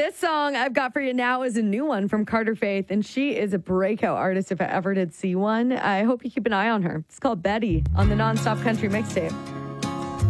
This song I've got for you now is a new one from Carter Faith, and she is a breakout artist if I ever did see one. I hope you keep an eye on her. It's called Betty on the Nonstop Country Mixtape.